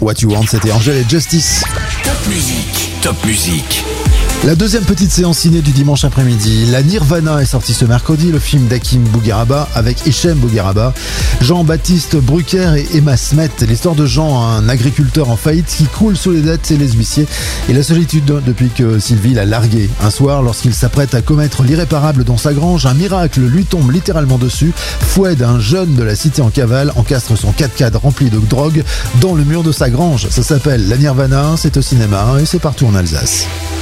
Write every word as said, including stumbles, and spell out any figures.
What You Want, c'était Angel et Justice. Top musique, top musique. La deuxième petite séance ciné du dimanche après-midi. La Nirvana est sortie ce mercredi, le film d'Hakim Bougueraba avec Hichem Bougueraba, Jean-Baptiste Brucker et Emma Smet. L'histoire de Jean, un agriculteur en faillite qui croule sous les dettes et les huissiers et la solitude depuis que Sylvie l'a largué. Un soir, lorsqu'il s'apprête à commettre l'irréparable dans sa grange, un miracle lui tombe littéralement dessus. Foued, un jeune de la cité en cavale, encastre son quatre-quatre rempli de drogue dans le mur de sa grange. Ça s'appelle La Nirvana, c'est au cinéma et c'est partout en Alsace.